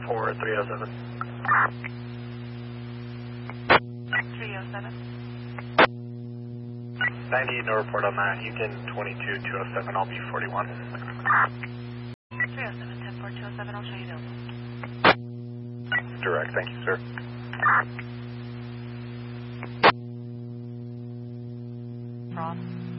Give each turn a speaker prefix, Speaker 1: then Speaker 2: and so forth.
Speaker 1: for 307.
Speaker 2: 307.
Speaker 1: 90, no report on that. Yukon 22-207, I'll be 41.
Speaker 2: 307, 10-4-207, I'll show you available.
Speaker 1: Direct, thank you, sir.
Speaker 2: Frost.